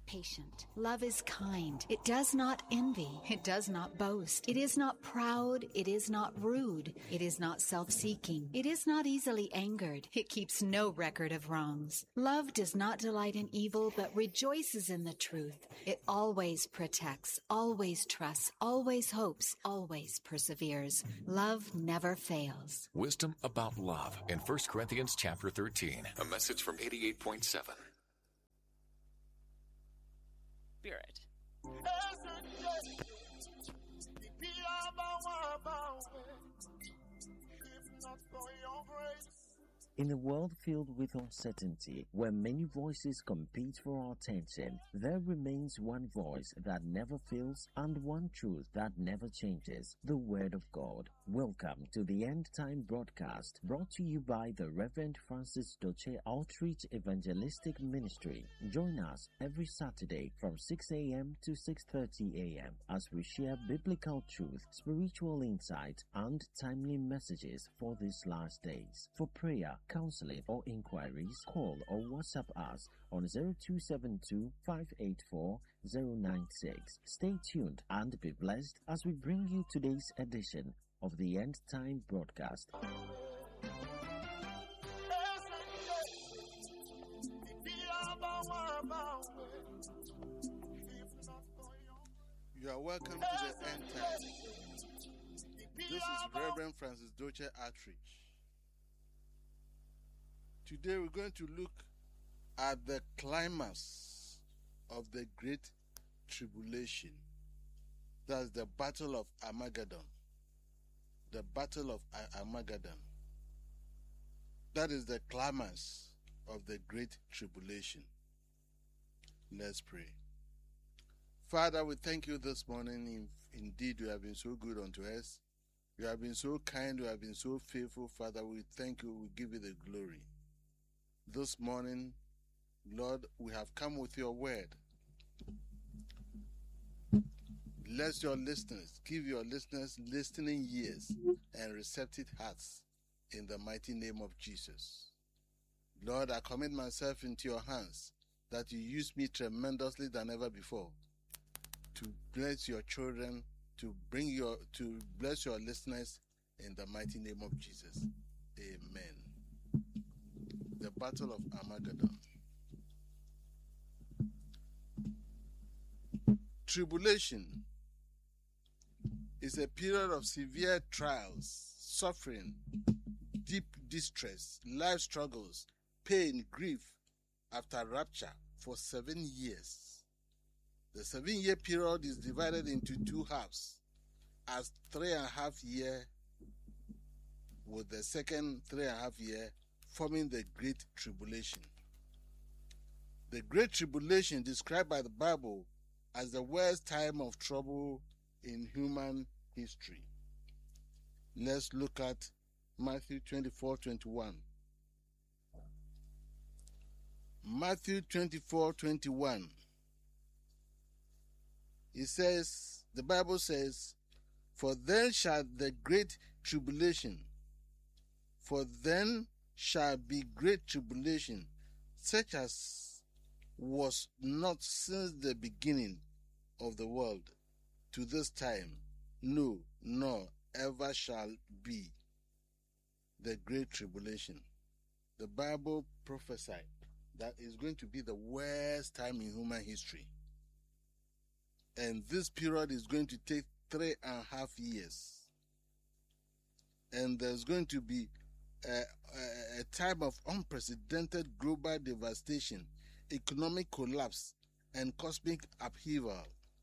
patient. Love is kind. It does not envy. It does not boast. It is not proud. It is not rude. It is not self-seeking. It is not easily angered. It keeps no record of wrongs. Love does not delight in evil, but rejoices in the truth. It always protects, always trusts, always hopes, always perseveres. Love never fails. Wisdom about love in 1 Corinthians chapter 13. A message from 88.7. Spirit. In a world filled with uncertainty, where many voices compete for our attention, there remains one voice that never fails and one truth that never changes, the Word of God. Welcome to the End Time broadcast, brought to you by the Reverend Francis Doche Outreach Evangelistic Ministry. Join us every Saturday from 6 a.m. to 6:30 a.m. as we share biblical truth, spiritual insight, and timely messages for these last days. For prayer, counseling, or inquiries, call or WhatsApp us on 0272 584 096. Stay tuned and be blessed as we bring you today's edition of the End Time broadcast. You are welcome to the End Time. This is Reverend Francis Doche Outreach. Today we're going to look at the climax of the Great Tribulation. That's the Battle of Armageddon. The Battle of Armageddon. That is the climax of the Great Tribulation. Let's pray. Father, we thank you this morning. Indeed, you have been so good unto us. You have been so kind. You have been so faithful. Father, we thank you. We give you the glory. This morning, Lord, we have come with your word. Bless your listeners. Give your listeners listening ears and receptive hearts in the mighty name of Jesus. Lord, I commit myself into your hands that you use me tremendously than ever before to bless your children, to bless your listeners in the mighty name of Jesus. Amen. The Battle of Armageddon. Tribulation is a period of severe trials, suffering, deep distress, life struggles, pain, grief after rapture for 7 years. The 7-year period is divided into 2 halves, as 3.5 years, with the second 3.5 years forming the Great Tribulation. The Great Tribulation, described by the Bible as the worst time of trouble in human history. Let's look at Matthew 24:21. Matthew 24:21. It says, the Bible says, For then shall be great tribulation, such as was not since the beginning of the world to this time, no, nor ever shall be. The Great Tribulation. The Bible prophesied that it's going to be the worst time in human history. And this period is going to take 3.5 years. And there's going to be a time of unprecedented global devastation, economic collapse, and cosmic upheaval.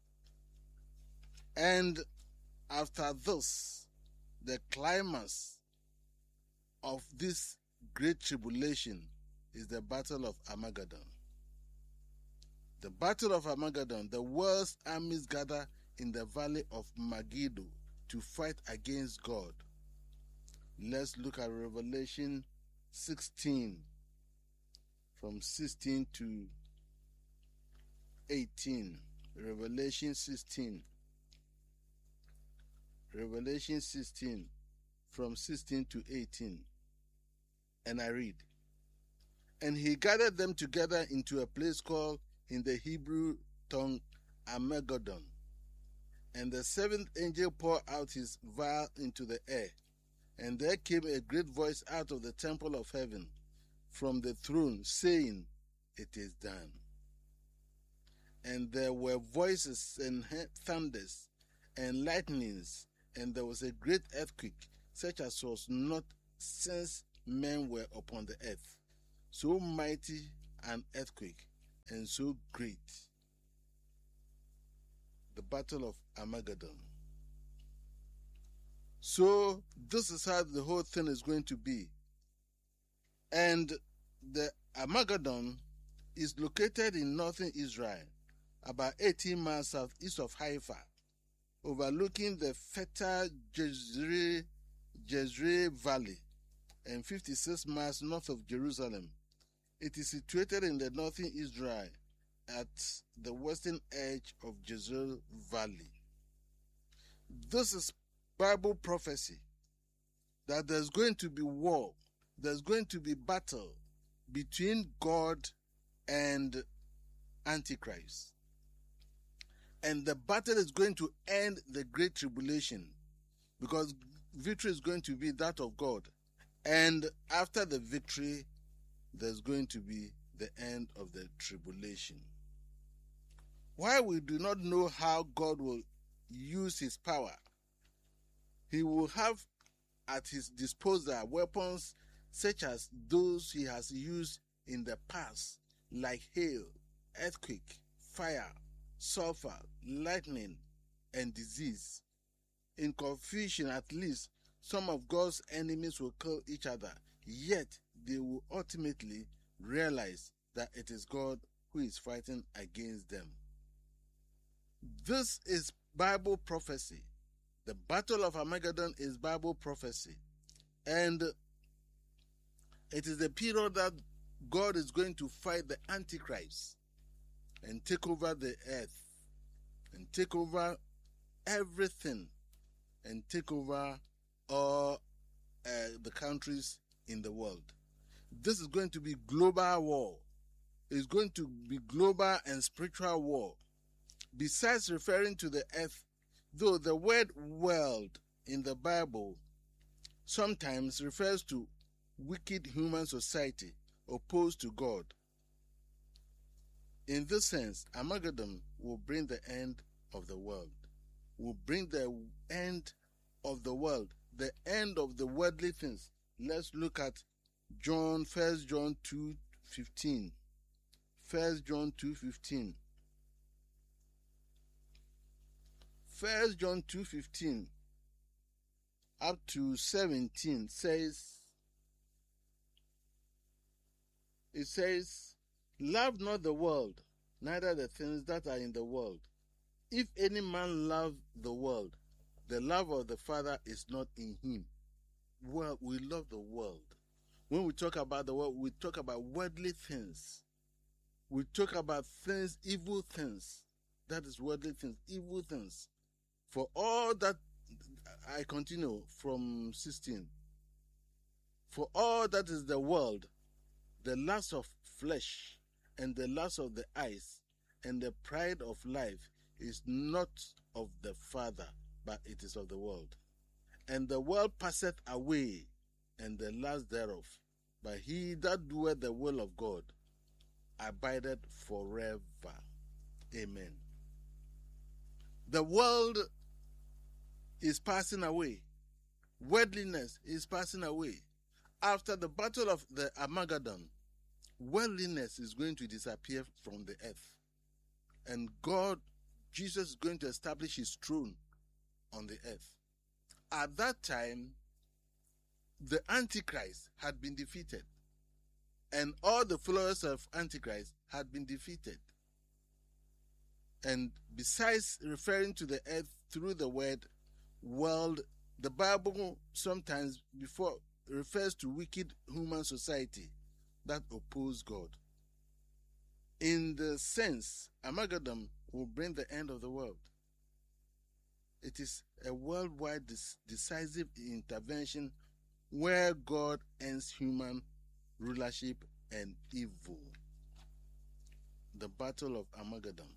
And after this, the climax of this Great Tribulation is the Battle of Armageddon. The Battle of Armageddon, the world's armies gather in the valley of Megiddo to fight against God. Let's look at Revelation 16, from 16 to 18. Revelation 16, from 16 to 18. And I read, And he gathered them together into a place called in the Hebrew tongue Armageddon. And the seventh angel poured out his vial into the air, and there came a great voice out of the temple of heaven from the throne, saying, "It is done." And there were voices and thunders and lightnings, and there was a great earthquake, such as was not since men were upon the earth. So mighty an earthquake, and so great. The Battle of Armageddon. So this is how the whole thing is going to be. And the Armageddon is located in northern Israel, about 18 miles southeast of Haifa, overlooking the fertile Jezreel Valley and 56 miles north of Jerusalem. It is situated in the northern Israel at the western edge of Jezreel Valley. This is Bible prophecy that there's going to be war, there's going to be battle between God and Antichrist. And the battle is going to end the Great Tribulation, because victory is going to be that of God. And after the victory, there's going to be the end of the tribulation. While we do not know how God will use his power, he will have at his disposal weapons such as those he has used in the past, like hail, earthquake, fire, sulfur, lightning, and disease. In confusion, at least, some of God's enemies will kill each other, yet they will ultimately realize that it is God who is fighting against them. This is Bible prophecy. The Battle of Armageddon is Bible prophecy. And it is the period that God is going to fight the Antichrist and take over the earth and take over everything and take over all the countries in the world. This is going to be global war. It's going to be global and spiritual war. Besides referring to the earth, though the word world in the Bible sometimes refers to wicked human society opposed to God. In this sense, Armageddon will bring the end of the world. Will bring the end of the world, the end of the worldly things. Let's look at 1 John 2:15. 1 John 2:15. 1 John 2:15 up to 17 says, it says, "Love not the world, neither the things that are in the world. If any man love the world, the love of the Father is not in him." Well, we love the world. When we talk about the world, we talk about worldly things. We talk about things, evil things. That is worldly things, evil things. For all that, I continue from 16. For all that is the world, the lust of flesh and the lust of the eyes and the pride of life is not of the Father, but it is of the world. And the world passeth away, and the lust thereof. But he that doeth the will of God abideth forever. Amen. The world is passing away. Worldliness is passing away. After the battle of the Armageddon, worldliness is going to disappear from the earth. And God, Jesus, is going to establish his throne on the earth. At that time, the Antichrist had been defeated. And all the followers of Antichrist had been defeated. And besides referring to the earth through the word world, the Bible sometimes before refers to wicked human society that oppose God. In the sense, Armageddon will bring the end of the world. It is a worldwide decisive intervention where God ends human rulership and evil. The the Battle of Armageddon.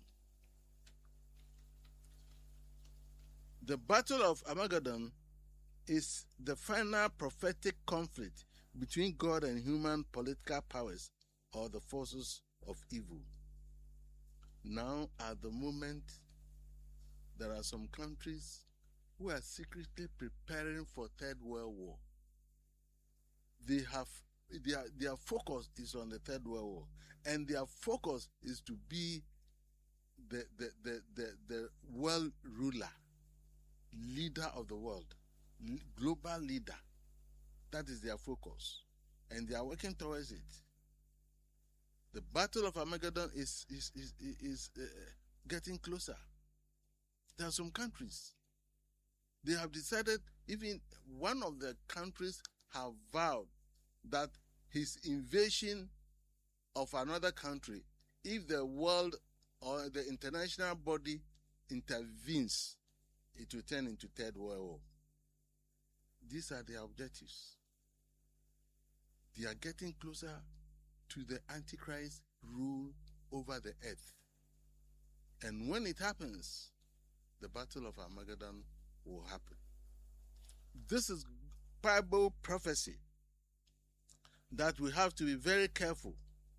The Battle of Armageddon is the final prophetic conflict between God and human political powers or the forces of evil. Now, at the moment, there are some countries who are secretly preparing for Third World War. Their focus is on the Third World War, and their focus is to be the world ruler, leader of the world, global leader. That is their focus, and they are working towards it. The Battle of Armageddon is getting closer. There are some countries, they have decided, even one of the countries have vowed that his invasion of another country, if the world or the international body intervenes, it will turn into Third World War. These are their objectives. They are getting closer to the Antichrist rule over the earth. And when it happens, the Battle of Armageddon will happen. This is Bible prophecy that we have to be very careful.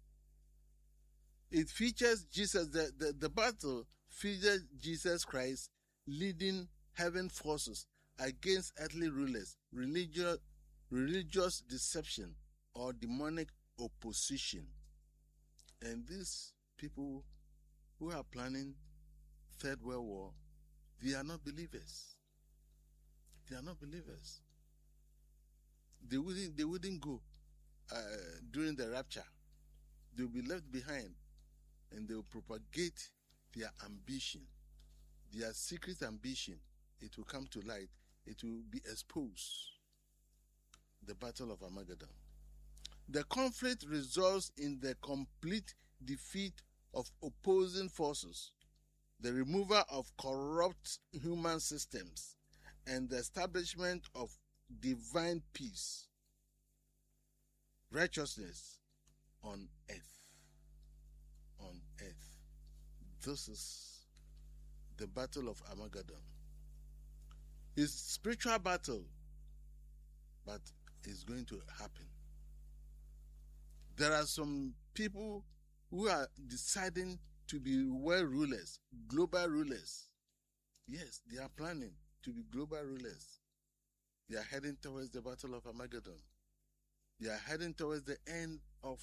It features Jesus, the battle features Jesus Christ leading heaven forces against earthly rulers, religious deception, or demonic opposition. And these people who are planning Third World War, they are not believers. They are not believers. They wouldn't go during the rapture. They will be left behind, and they will propagate their ambition, their secret ambition. It will come to light. It will be exposed. The Battle of Armageddon. The conflict results in the complete defeat of opposing forces, the removal of corrupt human systems, and the establishment of divine peace, righteousness on earth. On earth. This is the Battle of Armageddon. It's a spiritual battle, but it's going to happen. There are some people who are deciding to be world rulers, global rulers. Yes, they are planning to be global rulers. They are heading towards the Battle of Armageddon. They are heading towards the end of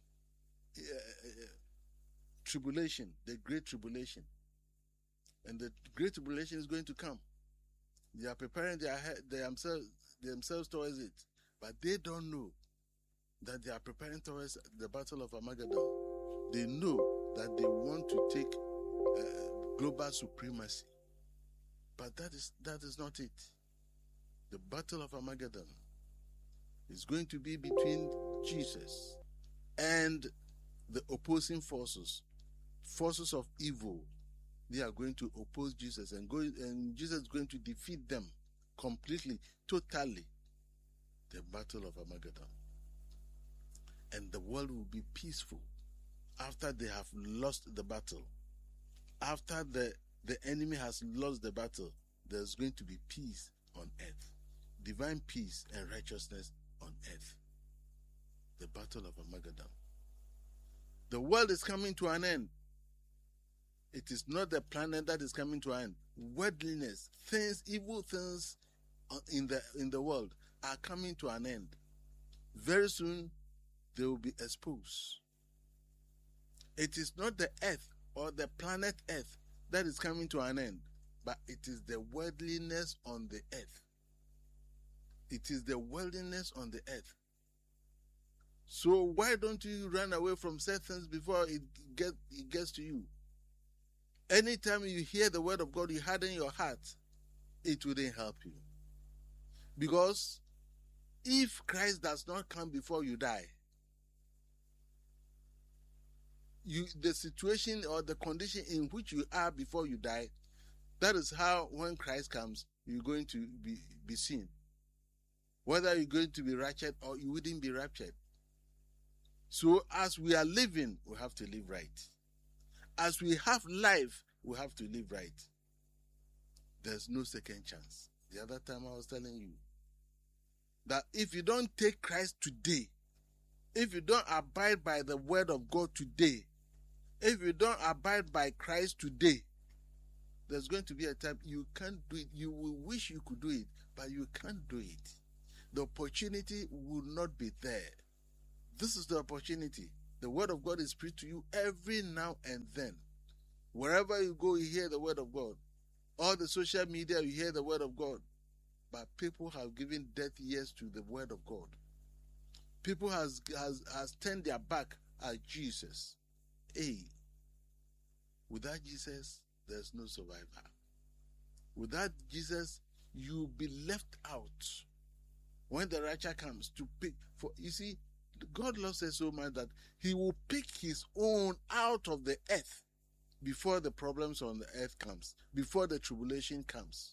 tribulation, the Great Tribulation. And the Great Tribulation is going to come. They are preparing themselves towards it. But they don't know that they are preparing towards the Battle of Armageddon. They know that they want to take global supremacy. But that is not it. The Battle of Armageddon is going to be between Jesus and the opposing forces of evil. They are going to oppose Jesus, and Jesus is going to defeat them completely, totally. The Battle of Armageddon. And the world will be peaceful after they have lost the battle. After the enemy has lost the battle, there's going to be peace on earth. Divine peace and righteousness on earth. The Battle of Armageddon. The world is coming to an end. It is not the planet that is coming to an end. Worldliness, things, evil things in the world are coming to an end. Very soon, they will be exposed. It is not the earth or the planet earth that is coming to an end, but it is the worldliness on the earth. It is the worldliness on the earth. So why don't you run away from certain things before it gets to you? Anytime you hear the word of God, you harden your heart, it wouldn't help you. Because if Christ does not come before you die, the situation or the condition in which you are before you die, that is how when Christ comes, you're going to be seen. Whether you're going to be raptured or you wouldn't be raptured. So as we are living, we have to live right. as we have life, we have to live right. There's no second chance. The other time I was telling you that if you don't take Christ today, if you don't abide by the word of God today, if you don't abide by Christ today, there's going to be a time you can't do it. You will wish you could do it, but you can't do it. The opportunity will not be there. This is the opportunity. The word of God is preached to you every now and then. Wherever you go, you hear the word of God. All the social media, you hear the word of God. But people have given deaf ears to the word of God. People has turned their back at Jesus. Hey, without Jesus, there's no survivor. Without Jesus, you'll be left out. When the rapture comes to pick, for you see, God loves us so much that He will pick His own out of the earth before the problems on the earth comes, before the tribulation comes.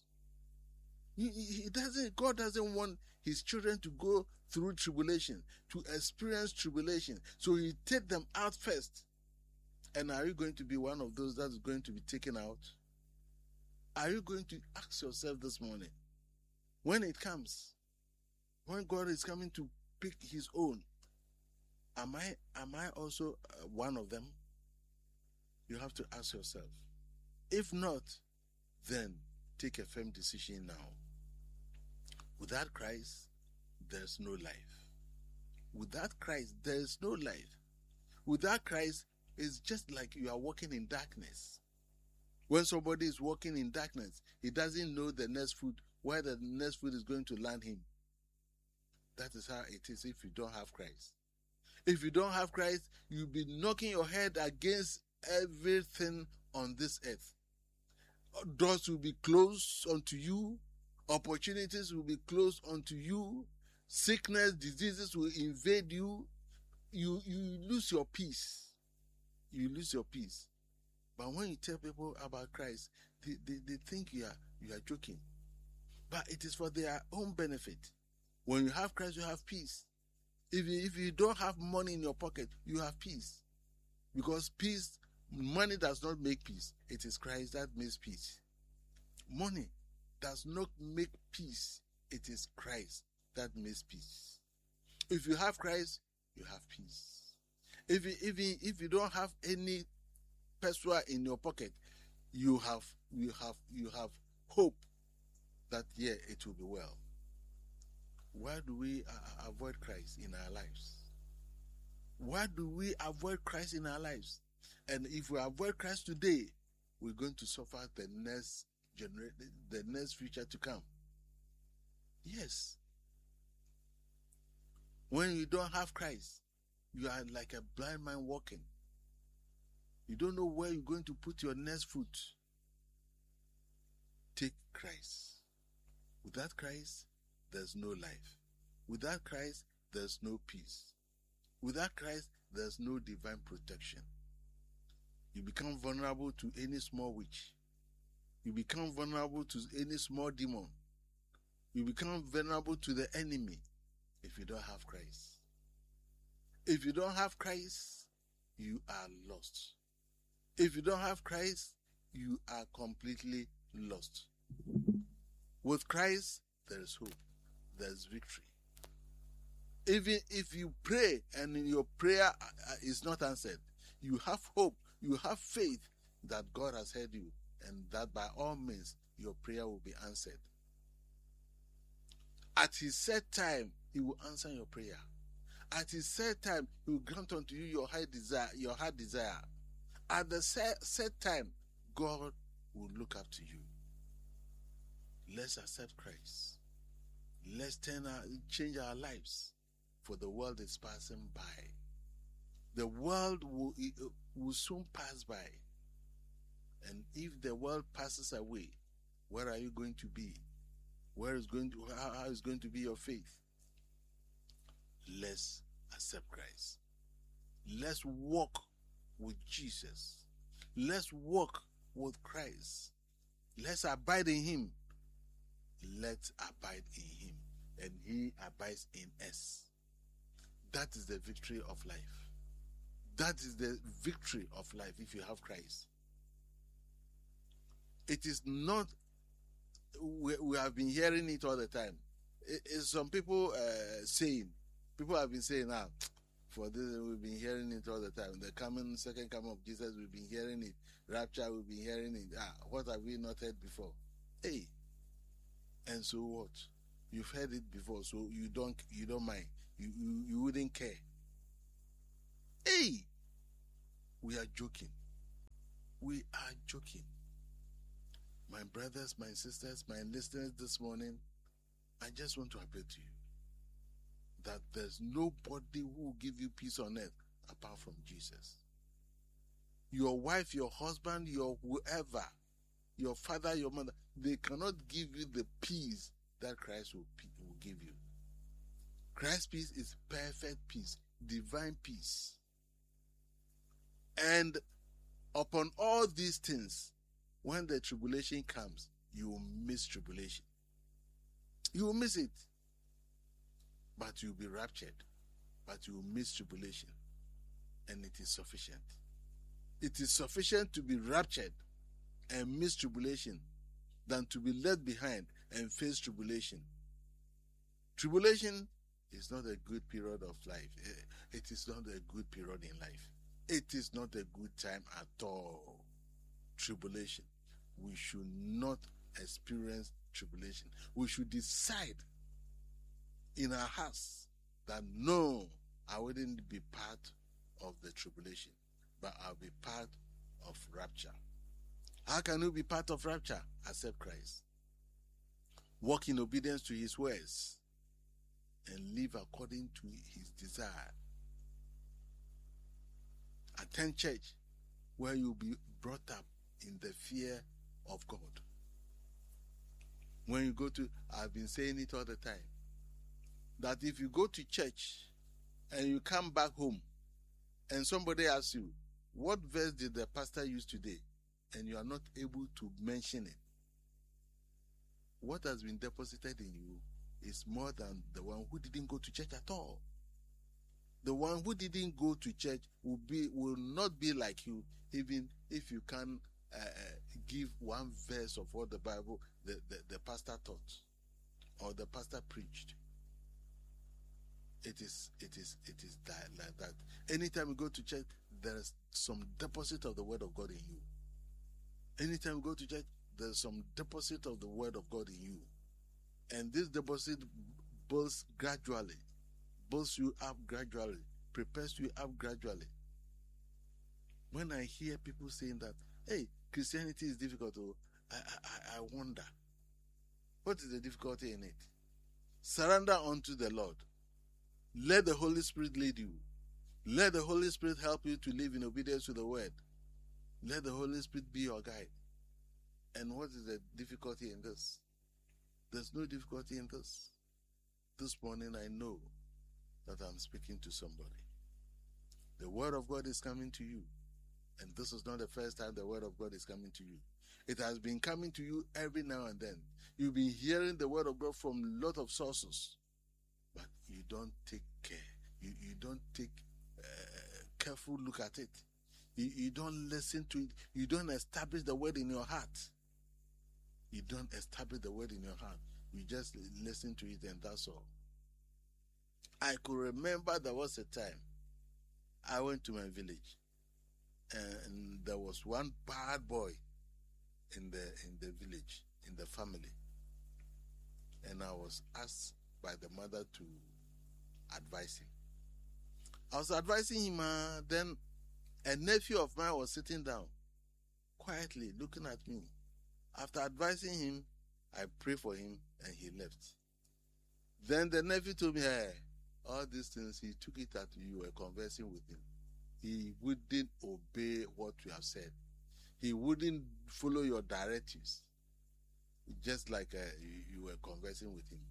God doesn't want His children to go through tribulation, to experience tribulation. So He take them out first. And are you going to be one of those that is going to be taken out? Are you going to ask yourself this morning, when it comes, when God is coming to pick His own, am I also one of them? You have to ask yourself. If not, then take a firm decision now. Without Christ, there's no life. Without Christ, there's no life. Without Christ, it's just like you are walking in darkness. When somebody is walking in darkness, he doesn't know the next food, where the next food is going to land him. That is how it is if you don't have Christ. If you don't have Christ, you'll be knocking your head against everything on this earth. Doors will be closed unto you. Opportunities will be closed unto you. Sickness, diseases will invade you. You lose your peace. You lose your peace. But when you tell people about Christ, they think you are joking. But it is for their own benefit. When you have Christ, you have peace. If you don't have money in your pocket, you have peace. Because peace, money does not make peace. It is Christ that makes peace. Money does not make peace. It is Christ that makes peace. If you have Christ, you have peace. If you don't have any peswa in your pocket, you have hope that it will be well. Why do we avoid Christ in our lives? Why do we avoid Christ in our lives? And if we avoid Christ today, we're going to suffer the next generation, the next future to come. Yes. When you don't have Christ, you are like a blind man walking. You don't know where you're going to put your next foot. Take Christ. Without Christ, there's no life. Without Christ, there's no peace. Without Christ, there's no divine protection. You become vulnerable to any small witch. You become vulnerable to any small demon. You become vulnerable to the enemy if you don't have Christ. If you don't have Christ, you are lost. If you don't have Christ, you are completely lost. With Christ, there is hope. There is victory. Even if you pray and your prayer is not answered, you have hope, you have faith that God has heard you and that by all means your prayer will be answered. At His set time, He will answer your prayer. At His set time, He will grant unto you your heart desire. At the set time, God will look up to you. Let's accept Christ. Let's change our lives, for the world is passing by. The world will soon pass by. And if the world passes away, where are you going to be? How is going to be your faith? Let's accept Christ. Let's walk with Jesus. Let's walk with Christ. Let's abide in Him. Let's abide in Him, and He abides in us. That is the victory of life. That is the victory of life if you have Christ. It is not, we have been hearing it all the time. It's some people people have been saying, for this, we've been hearing it all the time. The second coming of Jesus, we've been hearing it. Rapture, we've been hearing it. What have we not heard before? Hey, and so what? You've heard it before, so you don't mind. You wouldn't care. Hey, we are joking. We are joking. My brothers, my sisters, my listeners this morning, I just want to appeal to you that there's nobody who will give you peace on earth apart from Jesus. Your wife, your husband, your whoever, your father, your mother, they cannot give you the peace that Christ will give you. Christ's peace is perfect peace, divine peace. And upon all these things, when the tribulation comes, you will miss tribulation. You will miss it. But you will be raptured. But you will miss tribulation. And it is sufficient. It is sufficient to be raptured and miss tribulation than to be left behind and face tribulation. Tribulation is not a good period of life. It is not a good period in life. It is not a good time at all. Tribulation. We should not experience tribulation. We should decide in our hearts that no, I wouldn't be part of the tribulation, but I'll be part of rapture. How can you be part of rapture? Accept Christ. Walk in obedience to his words and live according to his desire. Attend church where you'll be brought up in the fear of God. When you go to, I've been saying it all the time, that if you go to church and you come back home and somebody asks you, what verse did the pastor use today? And you are not able to mention it. What has been deposited in you is more than the one who didn't go to church at all. The one who didn't go to church will not be like you, even if you can give one verse of what the Bible, the pastor taught or the pastor preached. It is that, like that. Anytime you go to church, there's some deposit of the word of God in you. Anytime you go to church, there's some deposit of the word of God in you. And this deposit builds gradually, builds you up gradually, prepares you up gradually. When I hear people saying that, hey, Christianity is difficult, I wonder, what is the difficulty in it? Surrender unto the Lord. Let the Holy Spirit lead you. Let the Holy Spirit help you to live in obedience to the word. Let the Holy Spirit be your guide. And what is the difficulty in this? There's no difficulty in this. This morning I know that I'm speaking to somebody. The word of God is coming to you. And this is not the first time the word of God is coming to you. It has been coming to you every now and then. You've been hearing the word of God from a lot of sources. But you don't take care. You don't take careful look at it. You don't listen to it. You don't establish the word in your heart. You don't establish the word in your heart. You just listen to it and that's all. I could remember there was a time I went to my village and there was one bad boy in the village, in the family. And I was asked by the mother to advise him. I was advising him, then a nephew of mine was sitting down, quietly looking at me. After advising him, I prayed for him and he left. Then the nephew told me, hey, all these things, he took it that you were conversing with him. He wouldn't obey what you have said. He wouldn't follow your directives. Just like you were conversing with him.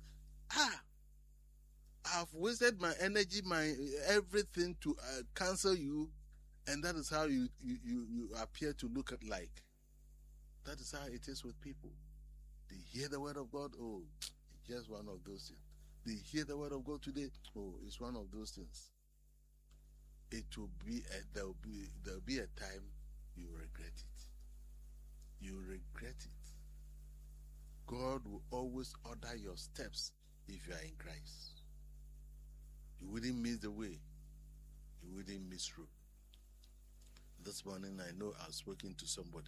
I've wasted my energy, my everything to cancel you, and that is how you appear to look at like. That is how it is with people. They hear the word of God, oh, it's just one of those things. They hear the word of God today, oh, it's one of those things. there'll be a time you regret it. You regret it. God will always order your steps if you are in Christ. You wouldn't miss the way. You wouldn't miss road. This morning I know I've spoken to somebody.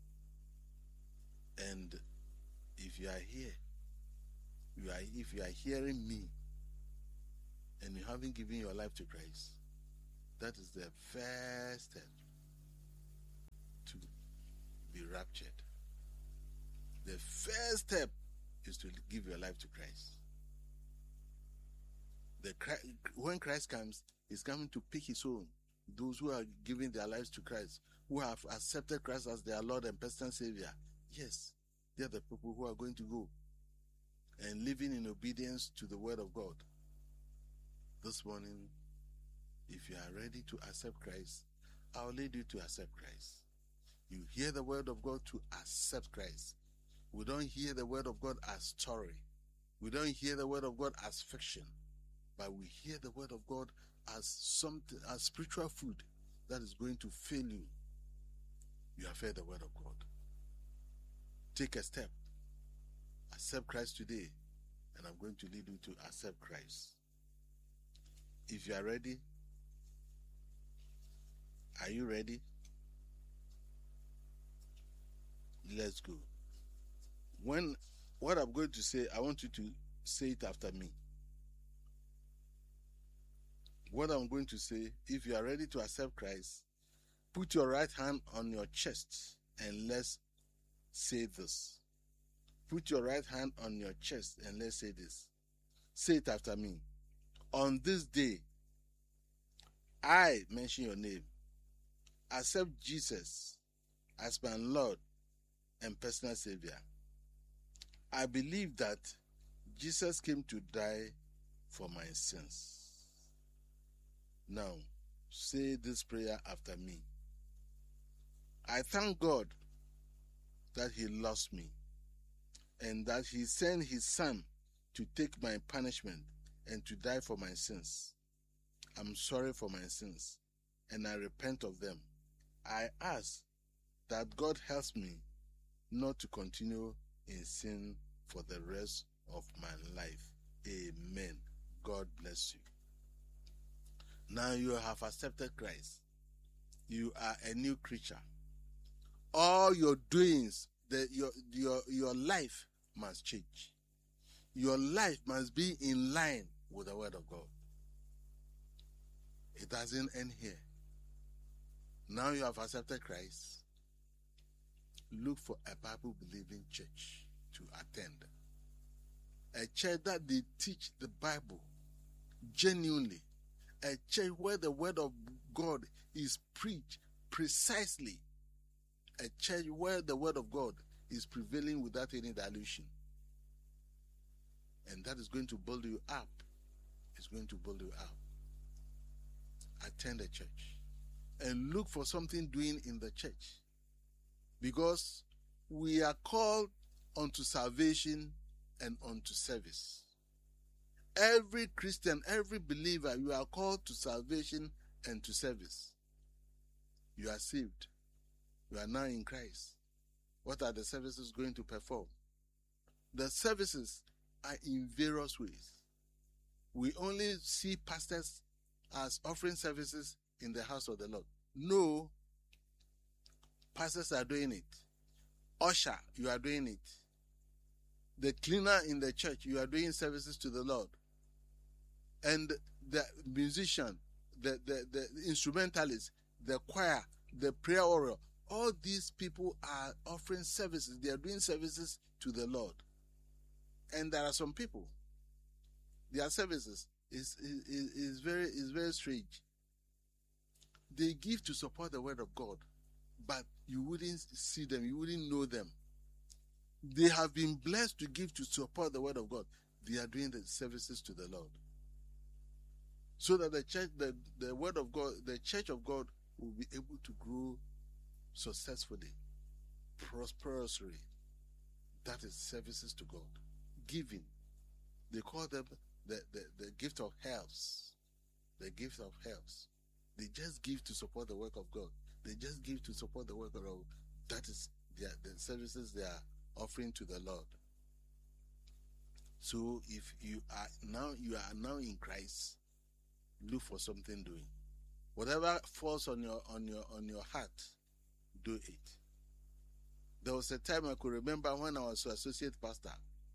And if you are here, if you are hearing me and you haven't given your life to Christ, that is the first step to be raptured. The first step is to give your life to Christ. When Christ comes, he's coming to pick his own. Those who are giving their lives to Christ, who have accepted Christ as their Lord and personal Savior. Yes, they are the people who are going to go and living in obedience to the word of God. This morning, if you are ready to accept Christ, I'll lead you to accept Christ. You hear the word of God to accept Christ. We don't hear the word of God as story. We don't hear the word of God as fiction. But we hear the word of God as something, as spiritual food that is going to fill you. You have heard the word of God. Take a step. Accept Christ today. And I'm going to lead you to accept Christ. If you are ready, are you ready? Let's go. What I'm going to say, I want you to say it after me. What I'm going to say, if you are ready to accept Christ, put your right hand on your chest and let's say this. Put your right hand on your chest and let's say this. Say it after me. On this day, I mention your name. Accept Jesus as my Lord and personal Savior. I believe that Jesus came to die for my sins. Now, say this prayer after me. I thank God that He loves me and that He sent His Son to take my punishment and to die for my sins. I'm sorry for my sins and I repent of them. I ask that God helps me not to continue in sin for the rest of my life. Amen. God bless you. Now you have accepted Christ. You are a new creature. All your doings, your life must change. Your life must be in line with the word of God. It doesn't end here. Now you have accepted Christ. Look for a Bible-believing church to attend. A church that they teach the Bible genuinely. A church where the word of God is preached precisely. A church where the word of God is prevailing without any dilution. And that is going to build you up. It's going to build you up. Attend a church. And look for something doing in the church. Because we are called unto salvation and unto service. Every Christian, every believer, you are called to salvation and to service. You are saved. You are now in Christ. What are the services going to perform? The services are in various ways. We only see pastors as offering services in the house of the Lord. No, pastors are doing it. Usher, you are doing it. The cleaner in the church, you are doing services to the Lord. And the musician, the instrumentalist, the choir, the prayer warrior, all these people are offering services. They are doing services to the Lord. And there are some people, their services is very strange. They give to support the word of God, but you wouldn't see them, you wouldn't know them. They have been blessed to give to support the word of God. They are doing the services to the Lord. So that the church, the word of God, the church of God will be able to grow successfully, prosperously. That is services to God. Giving. They call them the gift of helps. The gift of helps. They just give to support the work of God. They just give to support the work of God. That is the services they are offering to the Lord. So if you are now in Christ, look for something doing. Whatever falls on your heart, do it. There was a time I could remember when I was an associate pastor.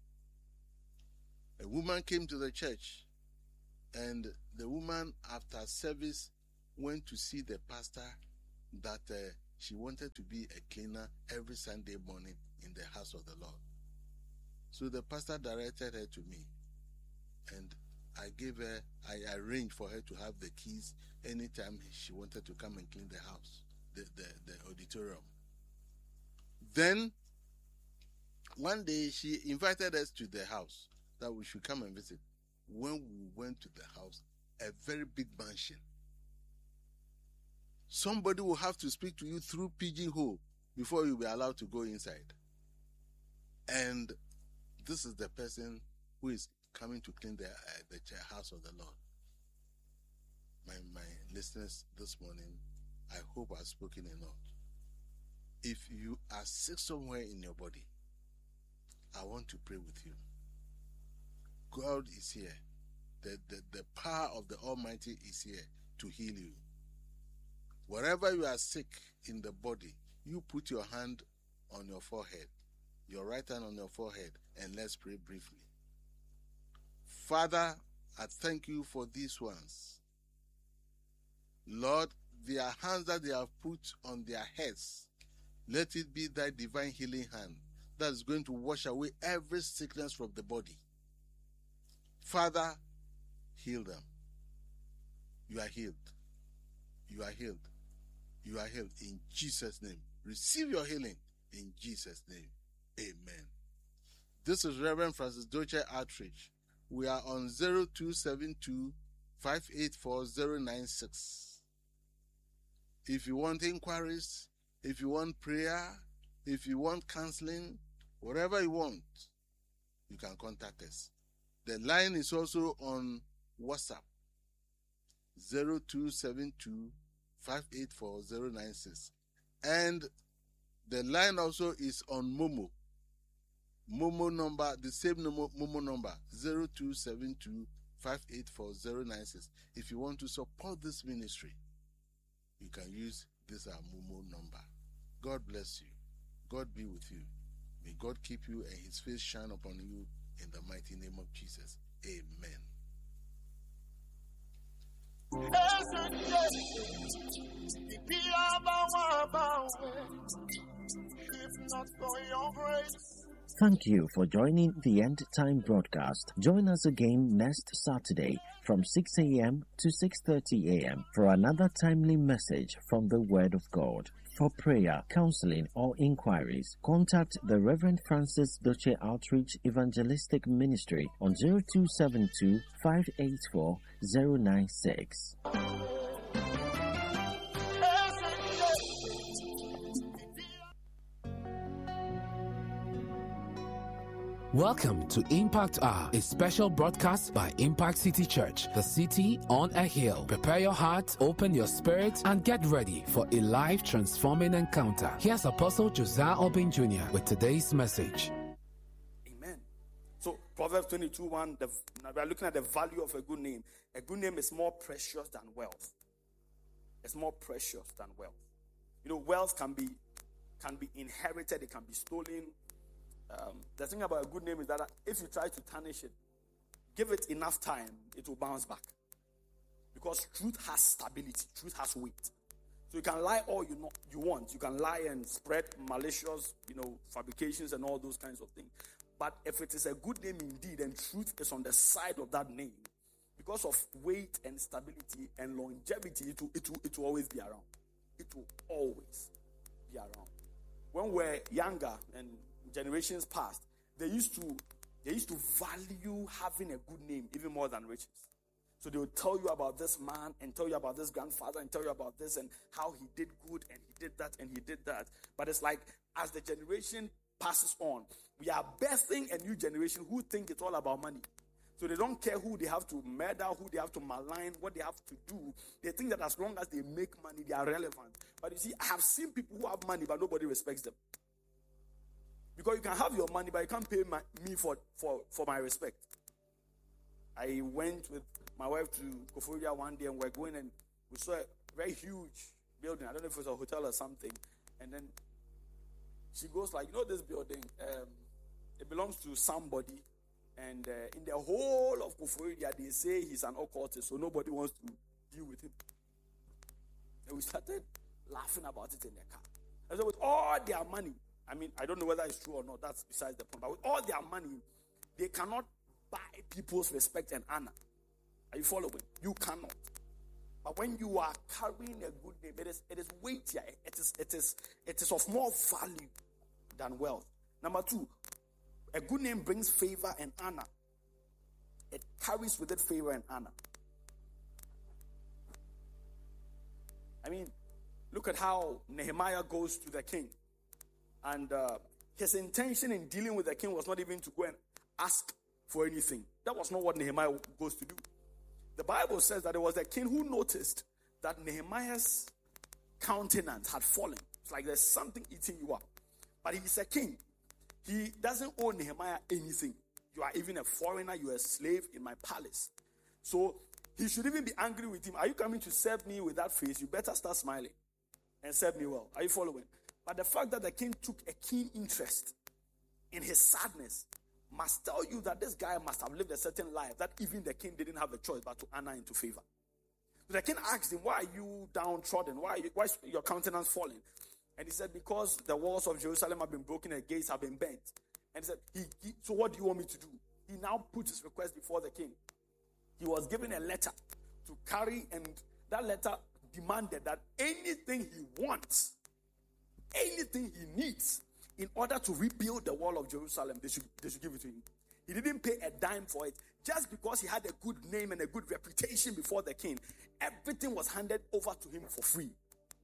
A woman came to the church, and the woman, after service, went to see the pastor that she wanted to be a cleaner every Sunday morning in the house of the Lord. So the pastor directed her to me, and I arranged for her to have the keys anytime she wanted to come and clean the house, the auditorium. Then, one day she invited us to the house that we should come and visit. When we went to the house, a very big mansion. Somebody will have to speak to you through pigeonhole before you'll be allowed to go inside. And this is the person who is coming to clean the house of the Lord. My listeners this morning, I hope I've spoken enough. If you are sick somewhere in your body, I want to pray with you. God is here. The power of the Almighty is here to heal you. Wherever you are sick in the body, you put your hand on your forehead, your right hand on your forehead, and let's pray briefly. Father, I thank you for these ones. Lord, their hands that they have put on their heads, let it be thy divine healing hand that is going to wash away every sickness from the body. Father, heal them. You are healed. You are healed. You are healed in Jesus' name. Receive your healing in Jesus' name. Amen. This is Reverend Francis Doche Outreach. We are on 0272 584 096. If you want inquiries, if you want prayer, if you want counseling, whatever you want, you can contact us. The line is also on WhatsApp, 0272 584 096. And the line also is on Momo. Momo number, the same Momo number, 0272 584 096. If you want to support this ministry, you can use this Momo number. God bless you. God be with you. May God keep you and his face shine upon you in the mighty name of Jesus. Amen. Thank you for joining the End Time broadcast. Join us again next Saturday from 6 a.m. to 6:30 a.m. for another timely message from the Word of God. For prayer, counseling, or inquiries, contact the Reverend Francis Doche Outreach Evangelistic Ministry on 0272 584 096. Welcome to Impact Hour, a special broadcast by Impact City Church, the city on a hill. Prepare your heart, open your spirit, and get ready for a life transforming encounter. Here's Apostle Josiah Obin Jr. with today's message. Amen. So Proverbs 22:1, we are looking at the value of a good name. A good name is more precious than wealth. It's more precious than wealth. You know, wealth can be inherited, it can be stolen. The thing about a good name is that if you try to tarnish it, give it enough time, it will bounce back. Because truth has stability, truth has weight. So you can lie all you want. You can lie and spread malicious, fabrications and all those kinds of things. But if it is a good name indeed, and truth is on the side of that name, because of weight and stability and longevity, it will always be around. It will always be around. When we're younger and generations past, they used to value having a good name even more than riches. So they will tell you about this man and tell you about this grandfather and tell you about this and how he did good and he did that and he did that. But it's like as the generation passes on, we are birthing a new generation who think it's all about money. So they don't care who they have to murder, who they have to malign, what they have to do. They think that as long as they make money, they are relevant. But you see, I have seen people who have money, but nobody respects them. Because you can have your money, but you can't pay me for my respect. I went with my wife to Koforidua one day, and we're going, and we saw a very huge building. I don't know if it was a hotel or something. And then she goes like, this building, it belongs to somebody. And in the whole of Koforidua, they say he's an occultist, so nobody wants to deal with him. And we started laughing about it in the car. And so with all their money, I don't know whether it's true or not, that's besides the point. But with all their money, they cannot buy people's respect and honor. Are you following? You cannot. But when you are carrying a good name, it is weightier. It is of more value than wealth. Number 2, a good name brings favor and honor. It carries with it favor and honor. Look at how Nehemiah goes to the king. And his intention in dealing with the king was not even to go and ask for anything. That was not what Nehemiah goes to do. The Bible says that it was the king who noticed that Nehemiah's countenance had fallen. It's like there's something eating you up. But he's a king. He doesn't owe Nehemiah anything. You are even a foreigner. You are a slave in my palace. So he should even be angry with him. Are you coming to serve me with that face? You better start smiling and serve me well. Are you following? But the fact that the king took a keen interest in his sadness must tell you that this guy must have lived a certain life that even the king didn't have a choice but to honor into favor. So the king asked him, why are you downtrodden? Why is your countenance falling? And he said, because the walls of Jerusalem have been broken and the gates have been bent. And he said, so what do you want me to do? He now put his request before the king. He was given a letter to carry, and that letter demanded that anything he wants, anything he needs, in order to rebuild the wall of Jerusalem, they should give it to him. He didn't pay a dime for it. Just because he had a good name and a good reputation before the king, everything was handed over to him for free.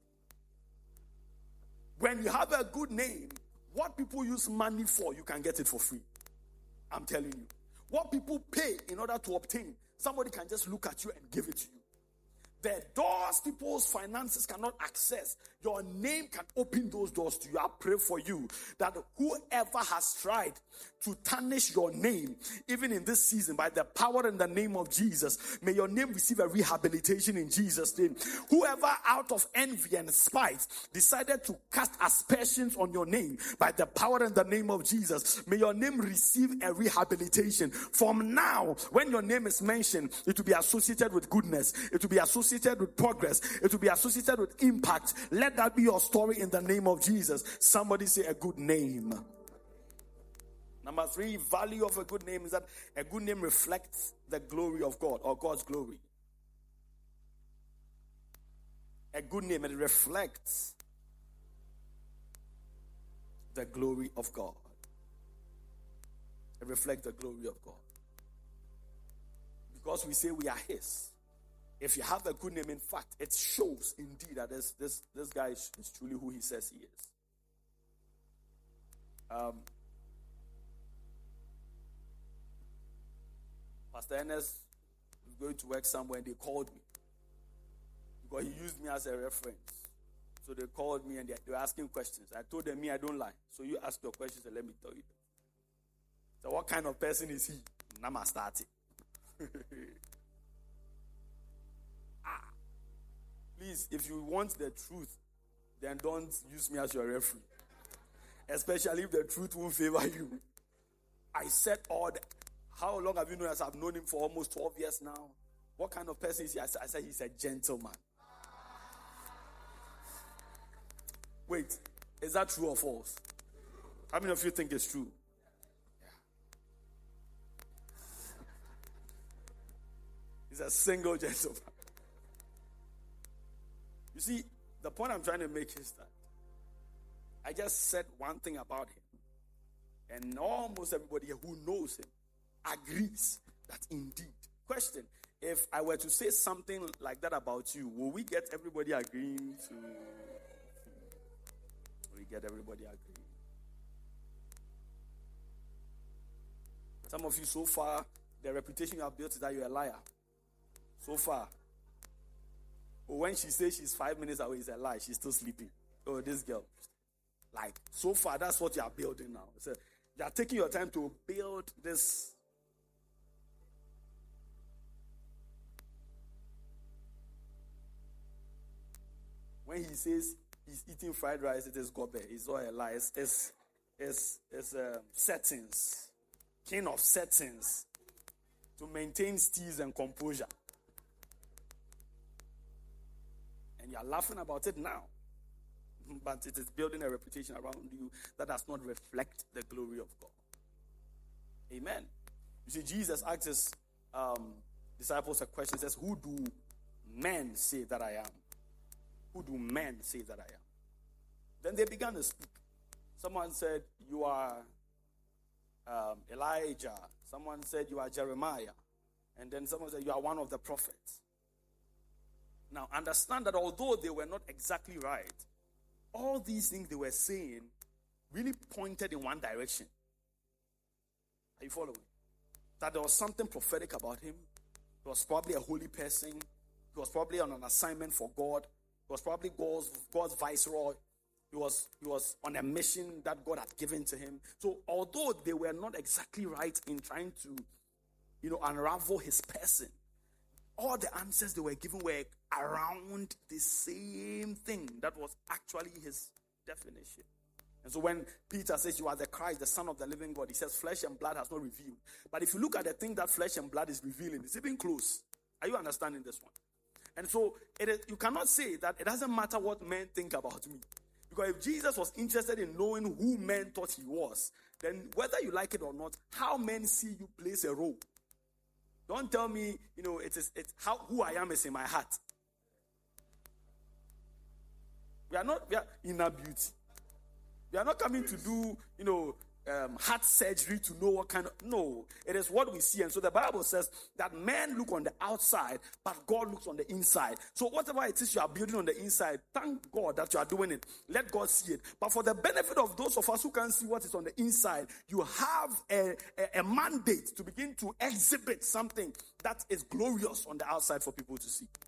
When you have a good name, what people use money for, you can get it for free. I'm telling you. What people pay in order to obtain, somebody can just look at you and give it to you. The doors people's finances cannot access, your name can open those doors to you. I pray for you that whoever has tried to tarnish your name, even in this season, by the power in the name of Jesus, may your name receive a rehabilitation in Jesus' name. Whoever out of envy and spite decided to cast aspersions on your name, by the power in the name of Jesus, may your name receive a rehabilitation. From now, when your name is mentioned, it will be associated with goodness. It will be associated with progress. It will be associated with impact. Let that be your story in the name of Jesus. Somebody say a good name. Number 3, value of a good name is that a good name reflects the glory of God or God's glory. A good name, it reflects the glory of God. It reflects the glory of God. Because we say we are His. If you have a good name, in fact, it shows indeed that this guy is truly who he says he is. Pastor Ernest was going to work somewhere and they called me. Because he used me as a reference. So they called me and they were asking questions. I told them, I don't lie. So you ask your questions and let me tell you. So what kind of person is he? Namastati. Please, if you want the truth, then don't use me as your referee. Especially if the truth won't favor you. I said all that. How long have you known us? I've known him for almost 12 years now. What kind of person is he? I said he's a gentleman. Wait, is that true or false? How many of you think it's true? Yeah. He's a single gentleman. You see, the point I'm trying to make is that I just said one thing about him. And almost everybody here who knows him agrees that indeed. Question, if I were to say something like that about you, will we get everybody agreeing to... We get everybody agreeing. Some of you so far, the reputation you have built is that you're a liar. So far. But when she says she's 5 minutes away, it's a lie. She's still sleeping. Oh, this girl. Like, so far, that's what you are building now. So you are taking your time to build this. When he says he's eating fried rice, it is gobe. It's all a lie. It's settings. King of settings. To maintain steeze and composure. And you are laughing about it now. But it is building a reputation around you that does not reflect the glory of God. Amen. You see, Jesus asked his disciples a question. He says, who do men say that I am? Who do men say that I am? Then they began to speak. Someone said, you are Elijah. Someone said, you are Jeremiah. And then someone said, you are one of the prophets. Now, understand that although they were not exactly right, all these things they were saying really pointed in one direction. Are you following? That there was something prophetic about him. He was probably a holy person. He was probably on an assignment for God. He was probably God's viceroy. He was on a mission that God had given to him. So although they were not exactly right in trying to, unravel his person, all the answers they were given were around the same thing that was actually his definition. And so when Peter says you are the Christ, the Son of the living God, he says flesh and blood has not revealed. But if you look at the thing that flesh and blood is revealing, it's even close. Are you understanding this one? And so you cannot say that it doesn't matter what men think about me. Because if Jesus was interested in knowing who men thought he was, then whether you like it or not, how men see you plays a role. Don't tell me, it's who I am is in my heart. We are inner beauty. We are not coming to do, heart surgery to know what kind of. No, it is what we see. And so the Bible says that men look on the outside, but God looks on the inside. So whatever it is you are building on the inside, thank God that you are doing it. Let God see it. But for the benefit of those of us who can see what is on the inside, you have a mandate to begin to exhibit something that is glorious on the outside for people to see.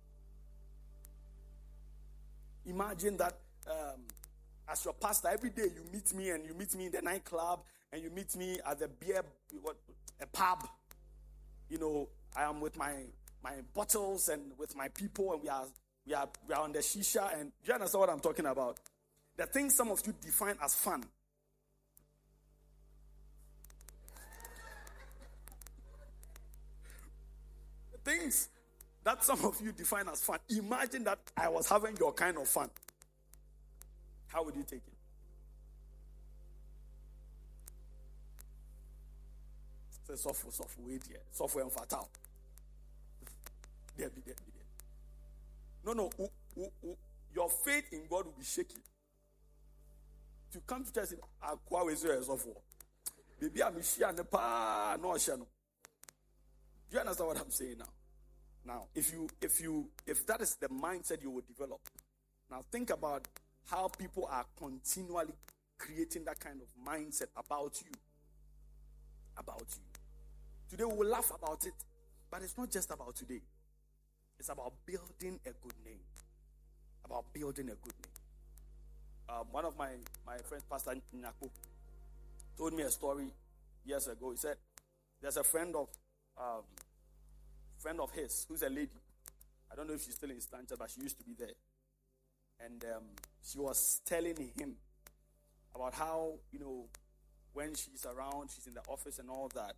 Imagine that as your pastor, every day you meet me and you meet me in the nightclub and you meet me at the a pub. I am with my bottles and with my people, and we are on the shisha. And do you understand what I'm talking about? The things some of you define as fun. The things that some of you define as fun. Imagine that I was having your kind of fun. How would you take it? Say software, wait here. Software and fatal. There. No. Your faith in God will be shaky. To come to church, Aqua is your software. Baby, I'm share no pa no share no. Do you understand what I'm saying now? Now, if that is the mindset you will develop, now think about how people are continually creating that kind of mindset about you. About you. Today we will laugh about it, but it's not just about today. It's about building a good name. About building a good name. One of my friends, Pastor Nyako, told me a story years ago. He said there's a friend of his who's a lady. I don't know if she's still in Stanchel, but she used to be there. And she was telling him about how, when she's around, she's in the office and all that,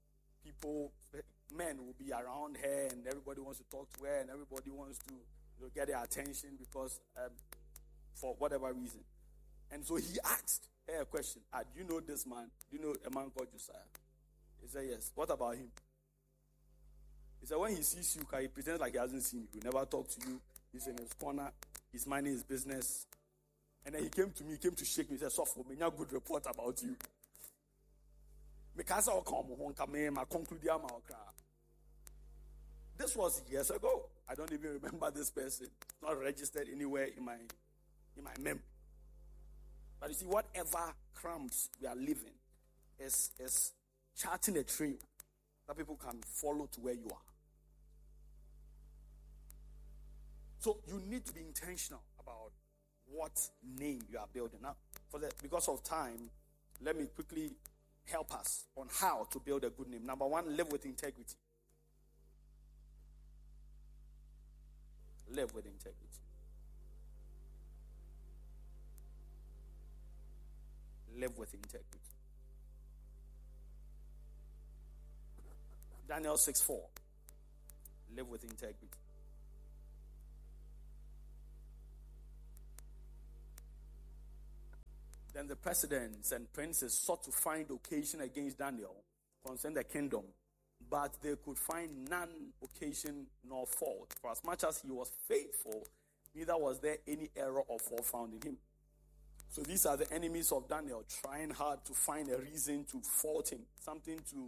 men will be around her and everybody wants to talk to her and everybody wants to get their attention because for whatever reason. And so he asked her a question. Do you know this man? Do you know a man called Josiah? He said, yes. What about him? He said, when he sees you, he pretends like he hasn't seen you. He never talk to you. He's in his corner. He's minding his business. And then he came to me. He came to shake me. He said, Sofo, me a good report about you. This was years ago. I don't even remember this person. It's not registered anywhere in my memory. But you see, whatever crumbs we are living is charting a trail that people can follow to where you are. So you need to be intentional about what name you are building. Now, because of time, let me quickly help us on how to build a good name. Number one, live with integrity. Live with integrity. Live with integrity. Daniel 6:4. Live with integrity. Then the presidents and princes sought to find occasion against Daniel concerning the kingdom, but they could find none occasion nor fault. For as much as he was faithful, neither was there any error or fault found in him. So these are the enemies of Daniel, trying hard to find a reason to fault him, something to,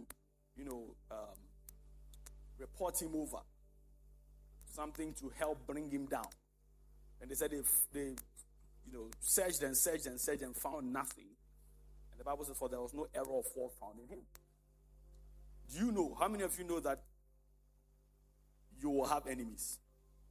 report him over, something to help bring him down. And they said if they searched and searched and searched and found nothing. And the Bible says, for there was no error or fault found in him. Do you know, how many of you know that you will have enemies?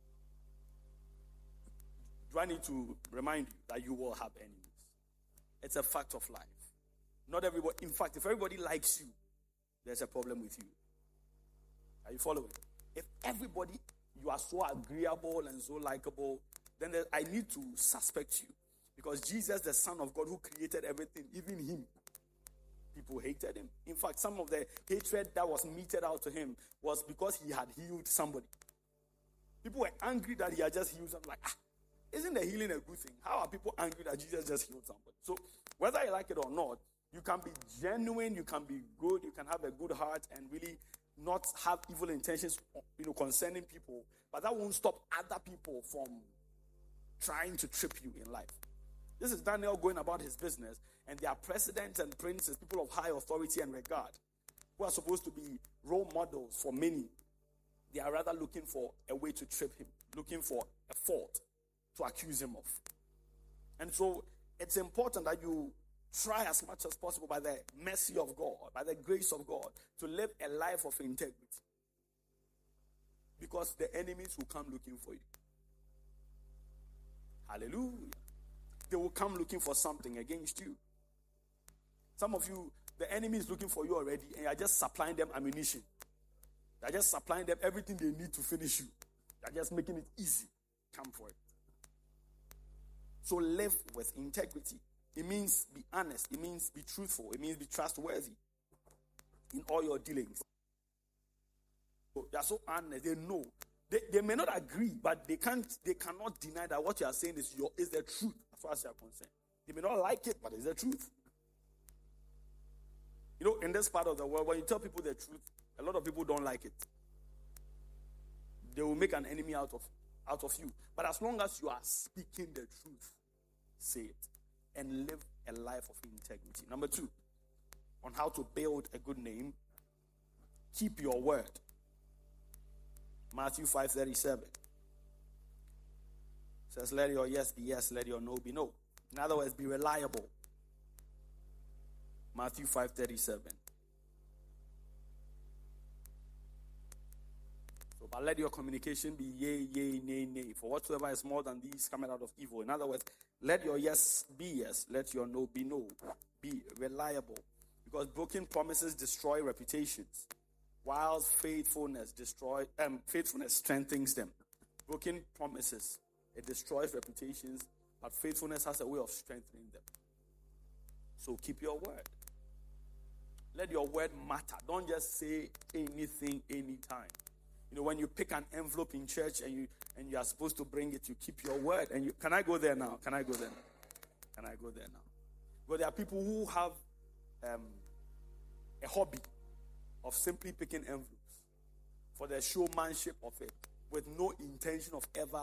Do I need to remind you that you will have enemies? It's a fact of life. Not everybody, in fact, if everybody likes you, there's a problem with you. Are you following? If everybody, you are so agreeable and so likable, then I need to suspect you. Because Jesus, the Son of God who created everything, even him, people hated him. In fact, some of the hatred that was meted out to him was because he had healed somebody. People were angry that he had just healed somebody. Like, isn't the healing a good thing? How are people angry that Jesus just healed somebody? So, whether you like it or not, you can be genuine, you can be good, you can have a good heart and really not have evil intentions, concerning people. But that won't stop other people from trying to trip you in life. This is Daniel going about his business, and there are presidents and princes, people of high authority and regard, who are supposed to be role models for many. They are rather looking for a way to trip him, looking for a fault to accuse him of. And so it's important that you try as much as possible by the mercy of God, by the grace of God, to live a life of integrity. Because the enemies will come looking for you. Hallelujah. They will come looking for something against you. Some of you, the enemy is looking for you already, and you are just supplying them ammunition. You are just supplying them everything they need to finish you. You are just making it easy. Come for it. So live with integrity. It means be honest. It means be truthful. It means be trustworthy in all your dealings. So they are so honest. They know. They may not agree, but they cannot deny that what you are saying is the truth as far as you are concerned. They may not like it, but it's the truth. In this part of the world, when you tell people the truth, a lot of people don't like it. They will make an enemy out of you. But as long as you are speaking the truth, say it. And live a life of integrity. Number 2, on how to build a good name, keep your word. Matthew 5:37 says, let your yes be yes, let your no be no. In other words, be reliable. Matthew 5:37. So, but let your communication be yea, yea, nay, nay. For whatsoever is more than these cometh out of evil. In other words, let your yes be yes, let your no be no. Be reliable. Because broken promises destroy reputations, while faithfulness strengthens them. Broken promises, it destroys reputations, but faithfulness has a way of strengthening them. So keep your word. Let your word matter. Don't just say anything anytime. When you pick an envelope in church and you are supposed to bring it, you keep your word. And can I go there now? Can I go there now? But there are people who have a hobby of simply picking envelopes for the showmanship of it, with no intention of ever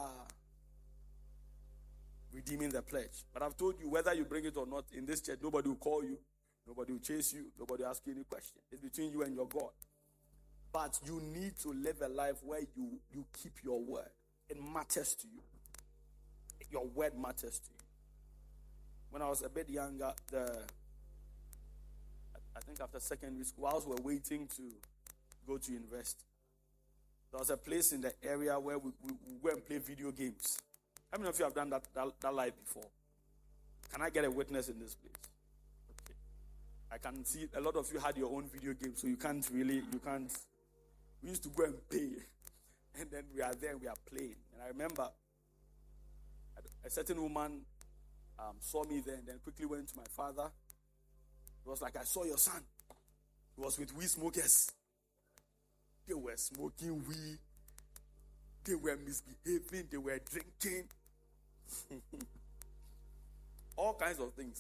redeeming the pledge. But I've told you, whether you bring it or not, in this church, nobody will call you, nobody will chase you, nobody will ask you any question. It's between you and your God. But you need to live a life where you keep your word. It matters to you. Your word matters to you. When I was a bit younger, I think after secondary school, whilst we're waiting to go to university. There was a place in the area where we go and play video games. How many of you have done that life before? Can I get a witness in this place? Okay. I can see a lot of you had your own video games, so you can't. We used to go and pay. And then we are there and we are playing. And I remember a certain woman saw me there and then quickly went to my father. It was like, I saw your son. He was with weed smokers. They were smoking weed. They were misbehaving. They were drinking. All kinds of things.